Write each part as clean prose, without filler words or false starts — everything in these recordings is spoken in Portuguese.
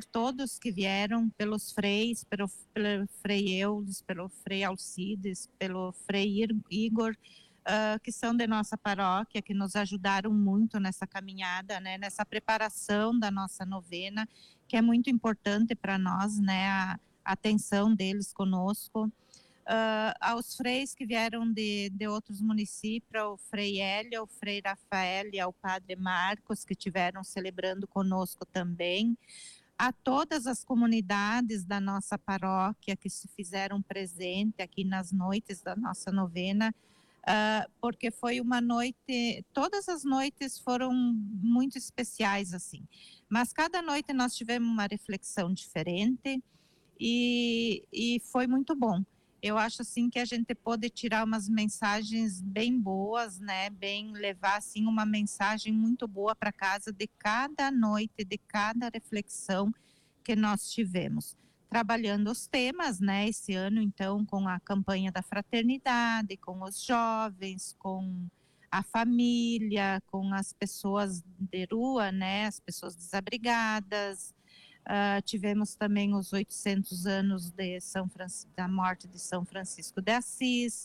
por todos que vieram, pelos freis, pelo Frei Eudes, pelo Frei Alcides, pelo Frei Igor, que são de nossa paróquia, que nos ajudaram muito nessa caminhada, né, nessa preparação da nossa novena, que é muito importante para nós, né, a atenção deles conosco. Aos freis que vieram de outros municípios, ao Frei Hélio, ao Frei Rafael e ao Padre Marcos, que estiveram celebrando conosco também, a todas as comunidades da nossa paróquia que se fizeram presente aqui nas noites da nossa novena, porque foi uma noite, todas as noites foram muito especiais, assim, mas cada noite nós tivemos uma reflexão diferente e foi muito bom. Eu acho assim que a gente pode tirar umas mensagens bem boas, né? Bem levar assim uma mensagem muito boa para casa de cada noite, de cada reflexão que nós tivemos. Trabalhando os temas, né? Esse ano, então, com a campanha da fraternidade, com os jovens, com a família, com as pessoas de rua, né? As pessoas desabrigadas. Tivemos também os 800 anos de da morte de São Francisco de Assis,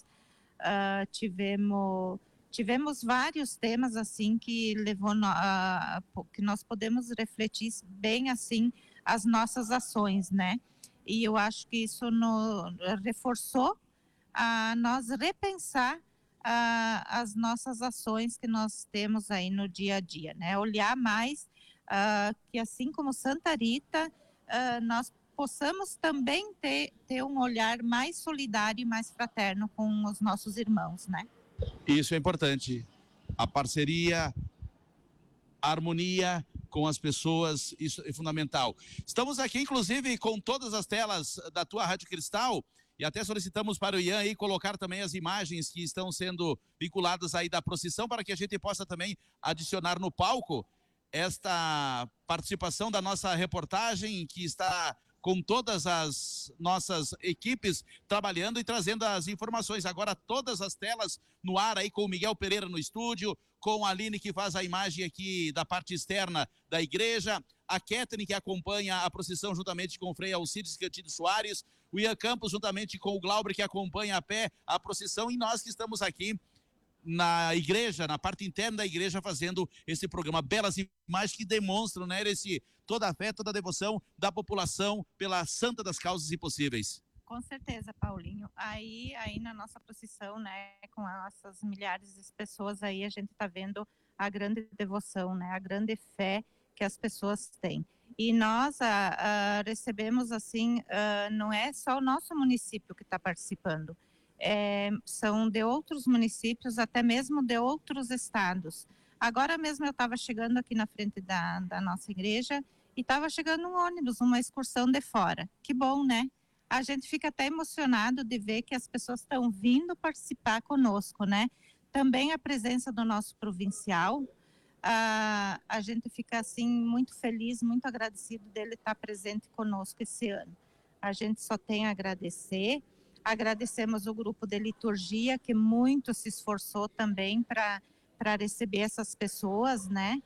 tivemos vários temas assim que levou que nós podemos refletir bem assim as nossas ações, né? E eu acho que isso reforçou a nós repensar as nossas ações que nós temos aí no dia a dia, né? Olhar mais que assim como Santa Rita, nós possamos também ter um olhar mais solidário e mais fraterno com os nossos irmãos, né? Isso é importante. A parceria, a harmonia com as pessoas, isso é fundamental. Estamos aqui, inclusive, com todas as telas da tua Rádio Cristal, e até solicitamos para o Ian aí colocar também as imagens que estão sendo vinculadas aí da procissão, para que a gente possa também adicionar no palco esta participação da nossa reportagem, que está com todas as nossas equipes trabalhando e trazendo as informações. Agora todas as telas no ar aí, com o Miguel Pereira no estúdio, com a Aline que faz a imagem aqui da parte externa da igreja, a Catherine que acompanha a procissão juntamente com o Frei Alcides Cantido Soares, o Ian Campos juntamente com o Glauber que acompanha a pé a procissão, e nós que estamos aqui na igreja, na parte interna da igreja, fazendo esse programa. Belas imagens que demonstram, né, toda a fé, toda a devoção da população pela santa das causas impossíveis. Com certeza, Paulinho. Aí na nossa procissão, né, com essas milhares de pessoas aí, a gente está vendo a grande devoção, né, a grande fé que as pessoas têm. E nós recebemos, assim, não é só o nosso município que está participando, são de outros municípios, até mesmo de outros estados. Agora mesmo eu estava chegando aqui na frente da nossa igreja e estava chegando um ônibus, uma excursão de fora. Que bom, né? A gente fica até emocionado de ver que as pessoas estão vindo participar conosco, né? Também a presença do nosso provincial, a gente fica assim muito feliz, muito agradecido dele estar presente conosco esse ano. A gente só tem a agradecer. Agradecemos o grupo de liturgia, que muito se esforçou também para receber essas pessoas, né?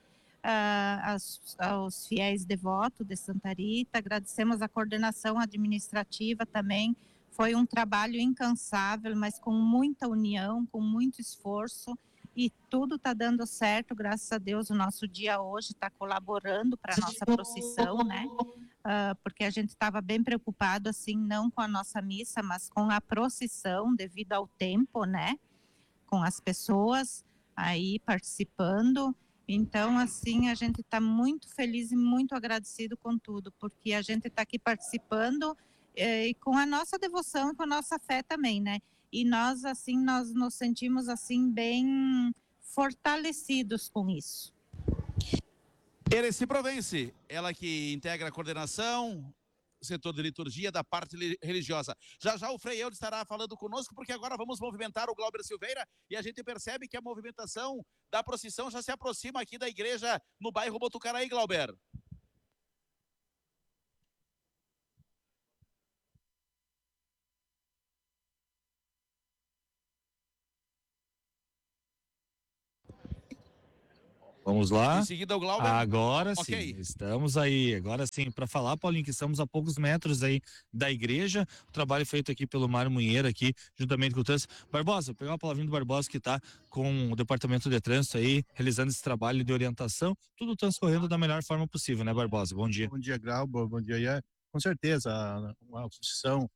Aos fiéis devotos de Santa Rita. Agradecemos a coordenação administrativa também. Foi um trabalho incansável, mas com muita união, com muito esforço, e tudo está dando certo, graças a Deus. O nosso dia hoje está colaborando para a nossa procissão, né? Porque a gente estava bem preocupado, assim, não com a nossa missa, mas com a procissão, devido ao tempo, né? Com as pessoas aí participando. Então, assim, a gente está muito feliz e muito agradecido com tudo, porque a gente está aqui participando e com a nossa devoção e com a nossa fé também, né? E nós, assim, nós nos sentimos, assim, bem fortalecidos com isso. Ereci Provence, ela que integra a coordenação, setor de liturgia da parte religiosa. Já já o Frei Eudes estará falando conosco, porque agora vamos movimentar o Glauber Silveira, e a gente percebe que a movimentação da procissão já se aproxima aqui da igreja no bairro Botucaraí, Glauber. Vamos lá. Em seguida o Glauber. Agora sim, Ok. estamos aí. Agora sim, para falar, Paulinho, que estamos a poucos metros aí da igreja. O trabalho feito aqui pelo Mário Munheiro, aqui, juntamente com o trânsito. Barbosa, pegar uma palavrinha do Barbosa que está com o departamento de trânsito aí, realizando esse trabalho de orientação, tudo transcorrendo da melhor forma possível, né, Barbosa? Bom dia. Bom dia, Grau, bom dia, Ian. Com certeza, uma posição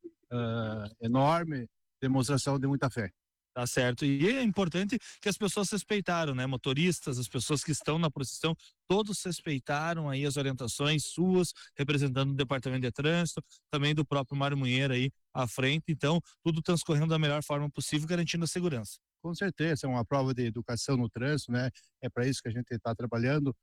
enorme, demonstração de muita fé. Tá certo. E é importante que as pessoas respeitaram, né? Motoristas, as pessoas que estão na procissão, todos respeitaram aí as orientações suas, representando o departamento de trânsito, também do próprio Mário Munheiro aí à frente. Então, tudo transcorrendo da melhor forma possível, garantindo a segurança. Com certeza, é uma prova de educação no trânsito, né? É para isso que a gente está trabalhando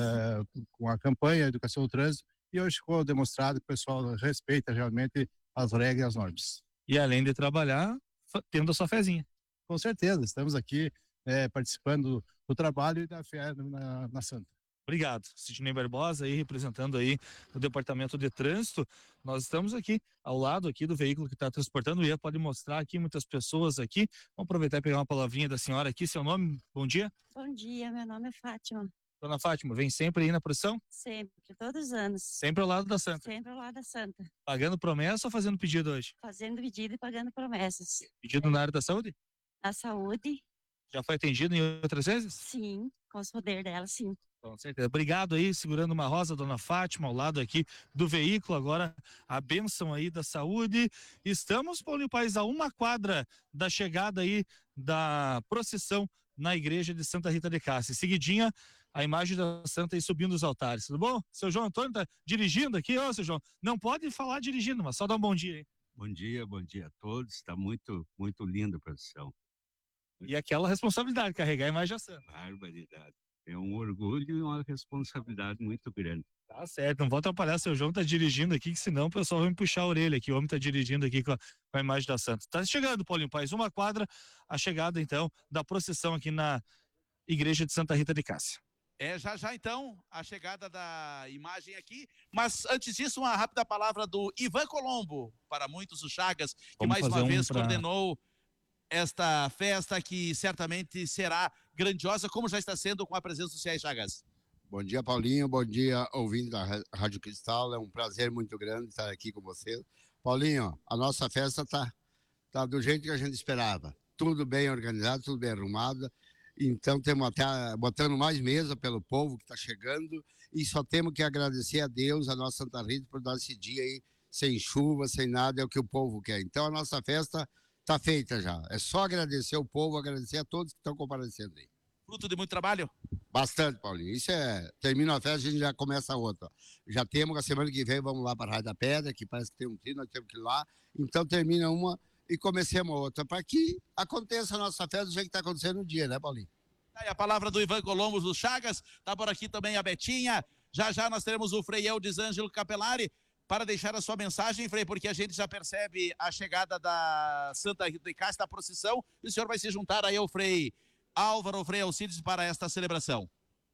com a campanha Educação no Trânsito, e hoje ficou demonstrado que o pessoal respeita realmente as regras e as normas. E além de trabalhar, tendo a sua fezinha. Com certeza, estamos aqui participando do trabalho e da fé na Santa. Obrigado, Sidney Barbosa aí representando aí o departamento de trânsito. Nós estamos aqui ao lado aqui do veículo que está transportando. O Ian pode mostrar aqui muitas pessoas aqui. Vamos aproveitar e pegar uma palavrinha da senhora aqui. Seu nome? Bom dia. Bom dia, meu nome é Fátima. Dona Fátima, vem sempre aí na procissão? Sempre, todos os anos. Sempre ao lado da Santa. Sempre ao lado da Santa. Pagando promessa ou fazendo pedido hoje? Fazendo pedido e pagando promessas. Pedido na área da saúde? Na saúde? Já foi atendido em outras vezes? Sim, com os poderes dela, sim. Com certeza. Obrigado aí, segurando uma rosa, Dona Fátima, ao lado aqui do veículo. Agora a bênção aí da saúde. Estamos, Paulinho Paes, a uma quadra da chegada aí da procissão na igreja de Santa Rita de Cássia. Seguidinha, a imagem da Santa aí subindo os altares. Tudo bom? Seu João Antônio tá dirigindo aqui, ô, seu João. Não pode falar dirigindo, mas só dá um bom dia aí. Bom dia a todos. Está muito, muito linda a procissão. E aquela responsabilidade, carregar a imagem da Santa. Barbaridade. É um orgulho e uma responsabilidade muito grande. Tá certo, não vou atrapalhar, seu João tá dirigindo aqui, que senão o pessoal vai me puxar a orelha aqui. O homem tá dirigindo aqui com a imagem da Santa. Tá chegando, Paulinho Paes, uma quadra, a chegada então da procissão aqui na igreja de Santa Rita de Cássia. Já então, a chegada da imagem aqui, mas antes disso, uma rápida palavra do Ivan Colombo, para muitos, o Chagas, que Vamos mais uma vez pra... coordenou esta festa, que certamente será grandiosa, como já está sendo com a presença dos fiéis, Chagas. Bom dia, Paulinho, bom dia, ouvinte da Rádio Cristal, é um prazer muito grande estar aqui com você. Paulinho, a nossa festa tá do jeito que a gente esperava, tudo bem organizado, tudo bem arrumado. Então, temos até botando mais mesa pelo povo que está chegando, e só temos que agradecer a Deus, a nossa Santa Rita, por dar esse dia aí, sem chuva, sem nada, é o que o povo quer. Então, a nossa festa está feita já. É só agradecer o povo, agradecer a todos que estão comparecendo aí. Fruto de muito trabalho? Bastante, Paulinho. Isso termina a festa, a gente já começa a outra. Já temos, a semana que vem, vamos lá para a Raia da Pedra, que parece que tem um trio, nós temos que ir lá. Então, termina uma e comecemos a outra, para que aconteça a nossa festa do jeito que está acontecendo no dia, né, Paulinho? E a palavra do Ivan Colombo do Chagas, está por aqui também a Betinha, já nós teremos o Frei Eudes Ângelo Capelari, para deixar a sua mensagem, Frei, porque a gente já percebe a chegada da Santa Rita de Cássia, da procissão, e o senhor vai se juntar aí ao Frei Álvaro, ao Frei Alcides, para esta celebração.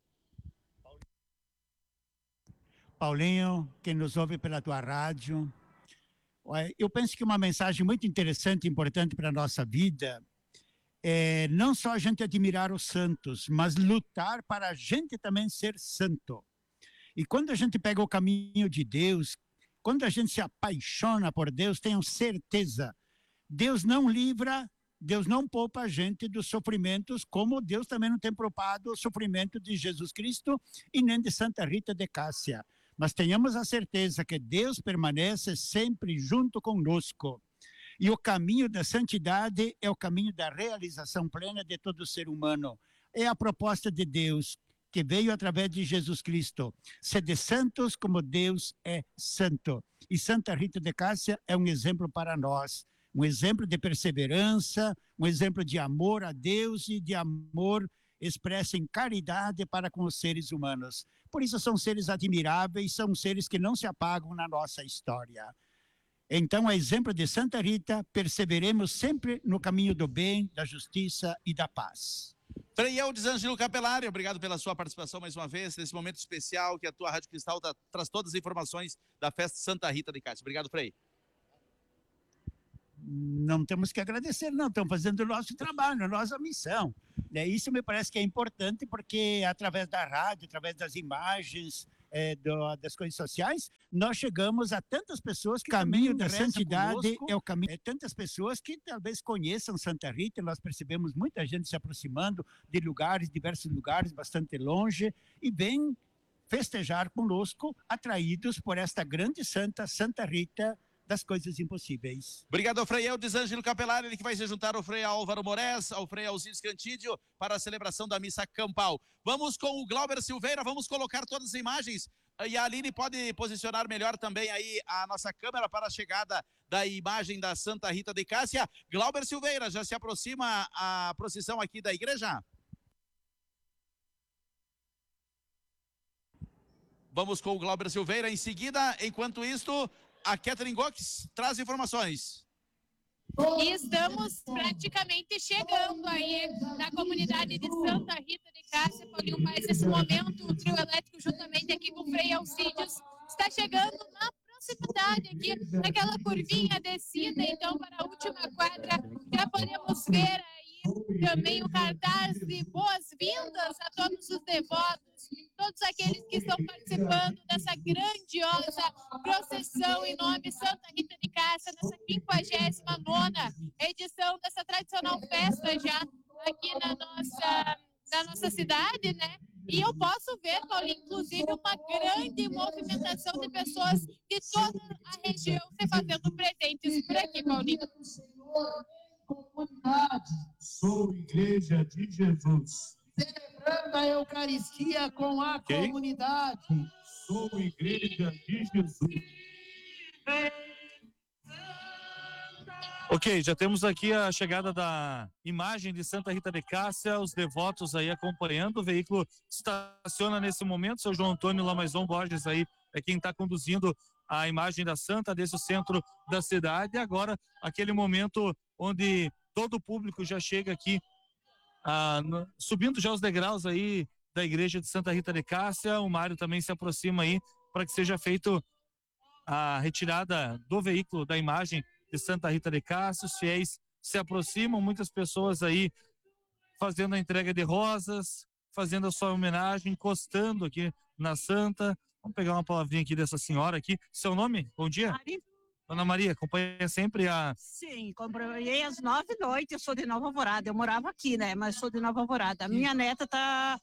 Paulinho, quem nos ouve pela tua rádio, eu penso que uma mensagem muito interessante e importante para a nossa vida é não só a gente admirar os santos, mas lutar para a gente também ser santo. E quando a gente pega o caminho de Deus, quando a gente se apaixona por Deus, tenham certeza, Deus não livra, Deus não poupa a gente dos sofrimentos, como Deus também não tem poupado o sofrimento de Jesus Cristo e nem de Santa Rita de Cássia. Mas tenhamos a certeza que Deus permanece sempre junto conosco. E o caminho da santidade é o caminho da realização plena de todo ser humano. É a proposta de Deus, que veio através de Jesus Cristo. Sede santos como Deus é santo. E Santa Rita de Cássia é um exemplo para nós. Um exemplo de perseverança, um exemplo de amor a Deus e de amor expresso em caridade para com os seres humanos. Por isso são seres admiráveis, são seres que não se apagam na nossa história. Então, a exemplo de Santa Rita, perseveremos sempre no caminho do bem, da justiça e da paz. Frei Eudes Ângelo Capelari, obrigado pela sua participação mais uma vez, nesse momento especial que a tua Rádio Cristal traz todas as informações da festa Santa Rita de Cássia. Obrigado, Frei. não temos que agradecer, não, estamos fazendo o nosso trabalho, a nossa missão. Isso me parece que é importante, porque através da rádio, através das imagens, das coisas sociais, nós chegamos a tantas pessoas que o caminho da santidade é o caminho. Tantas pessoas que talvez conheçam Santa Rita, nós percebemos muita gente se aproximando de lugares, diversos lugares, bastante longe, e vem festejar conosco, atraídos por esta grande santa, Santa Rita das coisas impossíveis. Obrigado ao Frei Eudes Ângelo Capelari, ele que vai se juntar ao Frei Álvaro Moraes, ao Frei Alcides Cantídio, para a celebração da missa campal. Vamos com o Glauber Silveira, vamos colocar todas as imagens, e a Aline pode posicionar melhor também aí a nossa câmera para a chegada da imagem da Santa Rita de Cássia. Glauber Silveira, já se aproxima a procissão aqui da igreja? Vamos com o Glauber Silveira em seguida. Enquanto isto, a Catherine Gox traz informações. E estamos praticamente chegando aí na comunidade de Santa Rita de Cássia, Paulinho Paes. Nesse momento, o trio elétrico, juntamente aqui com o Frei Alcides, está chegando na proximidade aqui, naquela curvinha descida, então, para a última quadra. Já podemos ver aí também o cartaz de boas-vindas a todos os devotos, todos aqueles que estão participando dessa grandiosa procissão em nome de Santa Rita de Cássia, nessa 59ª edição dessa tradicional festa já aqui na nossa cidade, né? E eu posso ver, Paulinho, inclusive uma grande movimentação de pessoas de toda a região se fazendo presentes por aqui, Paulinho. Comunidade, sou Igreja de Jesus. Celebrando a Eucaristia com a comunidade, sou Igreja de Jesus. Ok, já temos aqui a chegada da imagem de Santa Rita de Cássia, os devotos aí acompanhando, o veículo estaciona nesse momento, seu João Antônio Lamaison Borges aí é quem está conduzindo a imagem da Santa desde o centro da cidade, e agora aquele momento onde todo o público já chega aqui, subindo já os degraus aí da igreja de Santa Rita de Cássia. O Mário também se aproxima aí para que seja feito a retirada do veículo da imagem de Santa Rita de Cássia. Os fiéis se aproximam, muitas pessoas aí fazendo a entrega de rosas, fazendo a sua homenagem, encostando aqui na Santa. Vamos pegar uma palavrinha aqui dessa senhora aqui. Seu nome? Bom dia. Mari. Dona Maria, acompanha sempre a... Sim, acompanhei às 9h, eu sou de Nova Alvorada, eu morava aqui, né, mas sou de Nova Alvorada. A minha neta está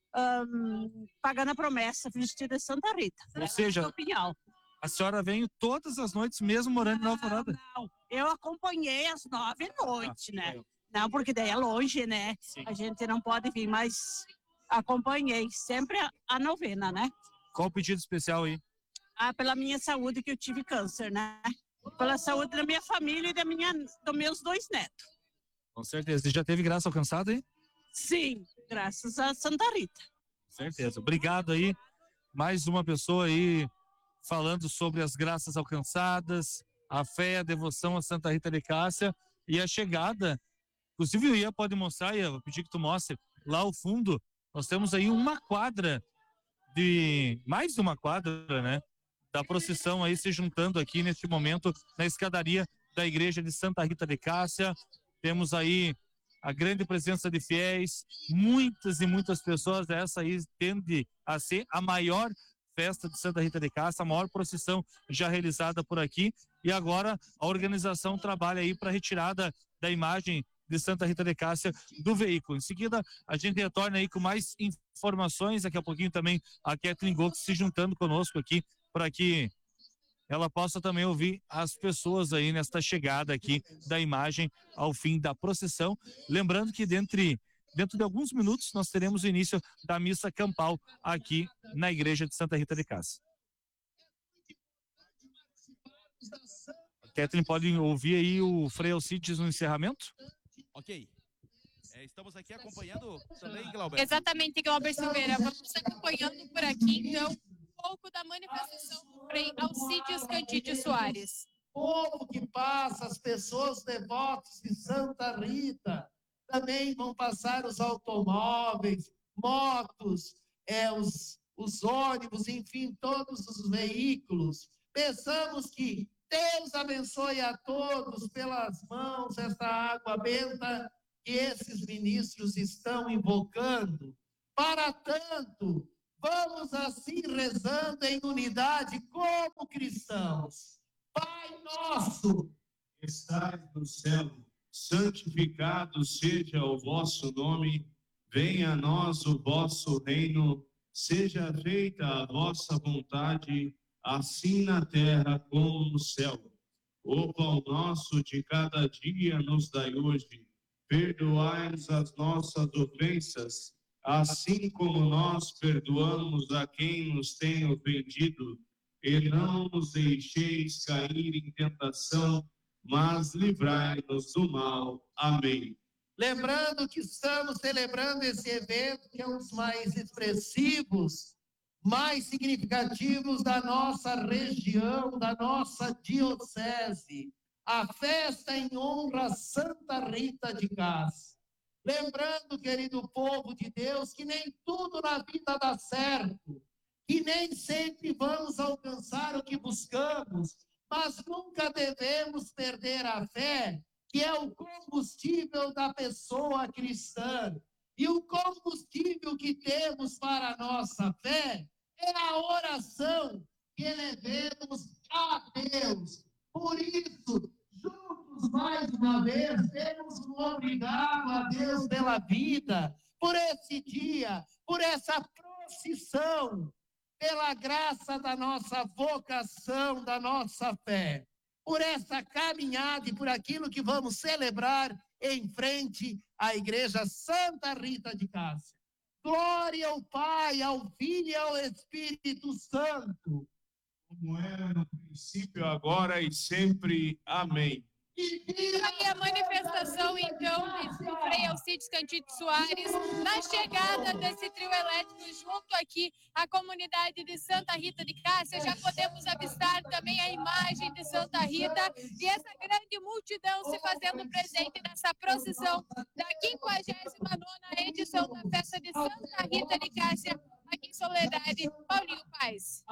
pagando a promessa, vestida de Santa Rita. Ou seja, a senhora vem todas as noites mesmo morando em Nova Alvorada? Não, eu acompanhei às 9h, né, não, porque daí é longe, né, sim. A gente não pode vir, mas acompanhei sempre a novena, né. Qual o pedido especial aí? Pela minha saúde, que eu tive câncer, né? Pela saúde da minha família e dos meus 2 netos. Com certeza. E já teve graça alcançada aí? Sim, graças a Santa Rita. Com certeza. Obrigado aí. Mais uma pessoa aí falando sobre as graças alcançadas, a fé, a devoção a Santa Rita de Cássia e a chegada. Inclusive o Ian pode mostrar, Ian, vou pedir que tu mostre. Lá ao fundo, nós temos aí uma quadra mais de uma quadra, né? Da procissão aí se juntando aqui neste momento na escadaria da igreja de Santa Rita de Cássia. Temos aí a grande presença de fiéis, muitas e muitas pessoas. Essa aí tende a ser a maior festa de Santa Rita de Cássia, a maior procissão já realizada por aqui. E agora a organização trabalha aí para a retirada da imagem de Santa Rita de Cássia do veículo. Em seguida, a gente retorna aí com mais informações. Daqui a pouquinho também a Catherine Gox se juntando conosco aqui, para que ela possa também ouvir as pessoas aí nesta chegada aqui da imagem ao fim da procissão. Lembrando que dentro de alguns minutos nós teremos o início da missa campal aqui na igreja de Santa Rita de Cássia. A Catherine pode ouvir aí o Frei Alcides no encerramento? Ok. Estamos aqui acompanhando também, Glauber. Exatamente, Glauber Silveira. Vamos acompanhando por aqui, então, pouco da manifestação do Frei Alcides Cantídio Soares. Povo que passa, as pessoas devotas de Santa Rita, também vão passar os automóveis, motos, os ônibus, enfim, todos os veículos. Pensamos que Deus abençoe a todos pelas mãos esta água benta que esses ministros estão invocando. Para tanto, vamos assim rezando em unidade como cristãos. Pai nosso, que estais no céu, santificado seja o vosso nome, venha a nós o vosso reino, seja feita a vossa vontade, assim na terra como no céu. O pão nosso de cada dia nos dai hoje, perdoai-nos as nossas ofensas, assim como nós perdoamos a quem nos tem ofendido, e não nos deixeis cair em tentação, mas livrai-nos do mal. Amém. Lembrando que estamos celebrando esse evento que é um dos mais expressivos, mais significativos da nossa região, da nossa diocese, a festa em honra a Santa Rita de Cássia. Lembrando, querido povo de Deus, que nem tudo na vida dá certo, que nem sempre vamos alcançar o que buscamos, mas nunca devemos perder a fé, que é o combustível da pessoa cristã. E o combustível que temos para a nossa fé é a oração que elevemos a Deus. Por isso, juntos mais uma vez, temos um obrigado a Deus pela vida, por esse dia, por essa procissão, pela graça da nossa vocação, da nossa fé, por essa caminhada e por aquilo que vamos celebrar em frente à Igreja Santa Rita de Cássia. Glória ao Pai, ao Filho e ao Espírito Santo. Como era no princípio, agora e sempre. Amém. Aí a manifestação, então, do Frei Alcides Cantídio Soares, na chegada desse trio elétrico junto aqui à comunidade de Santa Rita de Cássia. Já podemos avistar também a imagem de Santa Rita e essa grande multidão se fazendo presente nessa procissão da 59ª edição da festa de Santa Rita de Cássia, aqui em Soledade. Paulinho Paes.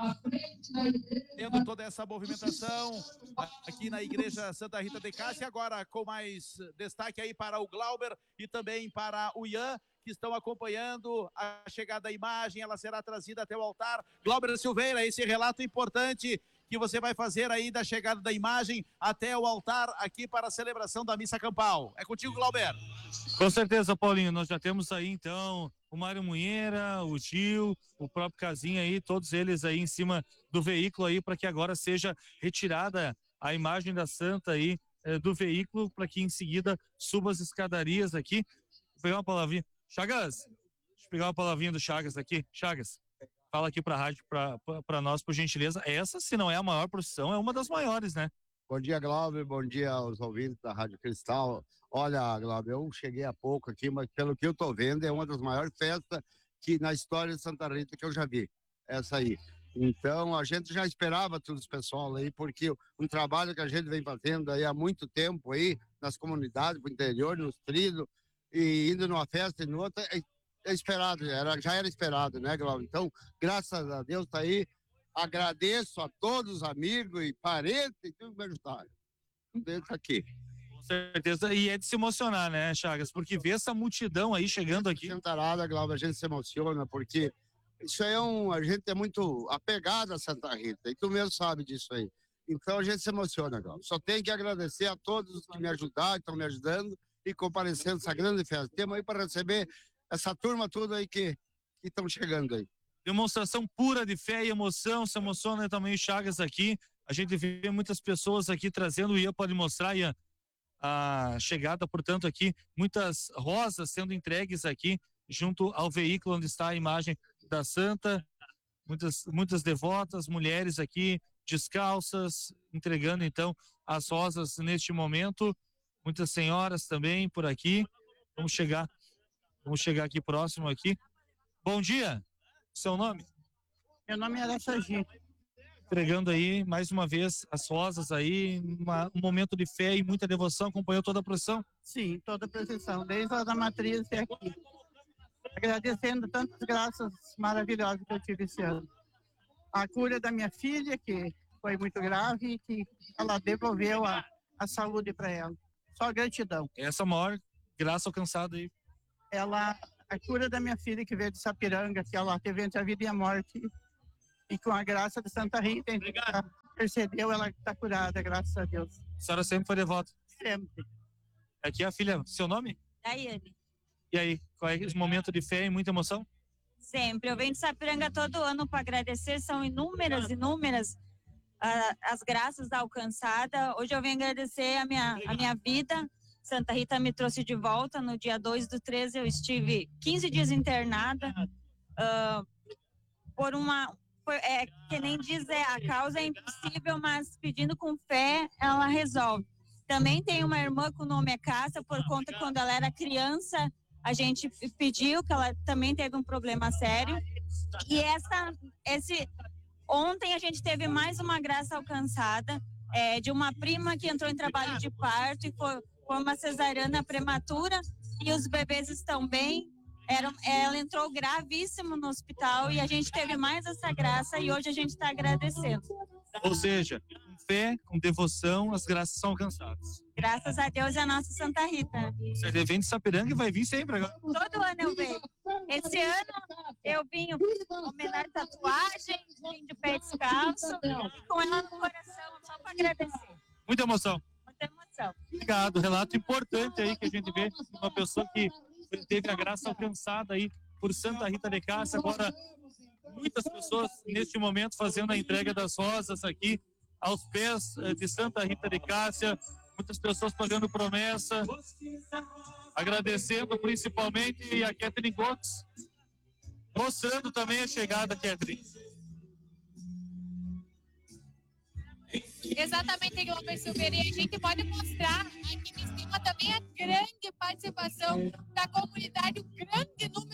Tendo toda essa movimentação aqui na Igreja Santa Rita de Cássia, agora com mais destaque aí para o Glauber e também para o Ian, que estão acompanhando a chegada da imagem. Ela será trazida até o altar. Glauber Silveira, esse relato importante que você vai fazer aí da chegada da imagem até o altar aqui para a celebração da missa campal. É contigo, Glauber. Com certeza, Paulinho, nós já temos aí então o Mário Munheira, o Gil, o próprio Casinha aí, todos eles aí em cima do veículo aí para que agora seja retirada a imagem da Santa aí do veículo para que em seguida suba as escadarias aqui. Vou pegar uma palavrinha. Chagas, deixa eu pegar uma palavrinha do Chagas aqui. Chagas, fala aqui para a rádio, para nós, por gentileza. Essa, se não é a maior procissão, é uma das maiores, né? Bom dia, Glauber. Bom dia aos ouvintes da Rádio Cristal. Olha, Glauber, eu cheguei há pouco aqui, mas pelo que eu estou vendo, é uma das maiores festas que na história de Santa Rita que eu já vi. Essa aí. Então, a gente já esperava tudo esse pessoal aí, porque um trabalho que a gente vem fazendo aí há muito tempo aí, nas comunidades, no interior, nos trilhos, e indo numa festa e em outra, é esperado, já era esperado, né, Glauber? Então, graças a Deus, tá aí. Agradeço a todos os amigos e parentes e tudo que me ajudaram. Dentro aqui. Com certeza, e é de se emocionar, né, Chagas? Porque ver essa multidão aí chegando aqui. Sentarada, Glauber, a gente se emociona, porque isso aí a gente é muito apegado a Santa Rita, e tu mesmo sabe disso aí. Então a gente se emociona, Glauber. Só tenho que agradecer a todos que me ajudaram, estão me ajudando e comparecendo nessa grande festa. Temos aí para receber essa turma toda aí que estão chegando aí. Demonstração pura de fé e emoção, se emociona também o Chagas aqui. A gente vê muitas pessoas aqui trazendo, o Ian pode mostrar, Ian, a chegada, portanto, aqui, muitas rosas sendo entregues aqui, junto ao veículo onde está a imagem da Santa, muitas devotas, mulheres aqui, descalças, entregando, então, as rosas neste momento, muitas senhoras também por aqui. Vamos chegar aqui próximo aqui. Bom dia! Seu nome? Meu nome é Alessandro. Entregando aí, mais uma vez, as rosas aí, um momento de fé e muita devoção. Acompanhou toda a procissão? Sim, toda a procissão, desde a da matriz até aqui. Agradecendo tantas graças maravilhosas que eu tive esse ano. A cura da minha filha, que foi muito grave e que ela devolveu a saúde para ela. Só gratidão. Essa maior graça alcançada aí. A cura da minha filha que veio de Sapiranga, que ela teve entre a vida e a morte, e com a graça de Santa Rita, ela percebeu, ela está curada, graças a Deus. A senhora sempre foi devota? Sempre. Aqui é a filha, seu nome? Daiane. E aí, qual é esse momento de fé e muita emoção? Sempre. Eu venho de Sapiranga todo ano para agradecer. São inúmeras as graças da alcançada. Hoje eu venho agradecer a minha vida. Santa Rita me trouxe de volta. No dia 2/13 eu estive 15 dias internada. Que nem diz, a causa é impossível, mas pedindo com fé, ela resolve. Também tem uma irmã com o nome Cássia, por conta que quando ela era criança, a gente pediu, que ela também teve um problema sério. E ontem a gente teve mais uma graça alcançada, de uma prima que entrou em trabalho de parto e foi uma cesariana prematura, e os bebês estão bem. Ela entrou gravíssimo no hospital e a gente teve mais essa graça e hoje a gente está agradecendo. Ou seja, com fé, com devoção, as graças são alcançadas. Graças a Deus e a nossa Santa Rita. Você vem de Sapiranga e vai vir sempre agora. Todo ano eu venho. Esse ano eu vim homenagem tatuagem, vim de pé descalço e com ela no coração, só para agradecer. Muita emoção. Muita emoção. Obrigado. Relato importante aí que a gente vê, uma pessoa que teve a graça alcançada aí por Santa Rita de Cássia. Agora, muitas pessoas neste momento fazendo a entrega das rosas aqui aos pés de Santa Rita de Cássia. Muitas pessoas pagando promessa, agradecendo principalmente a Catherine Gomes, mostrando também a chegada, Catherine. Exatamente, Glauber Silveira, e a gente pode mostrar aqui em cima também a grande participação da comunidade, o grande número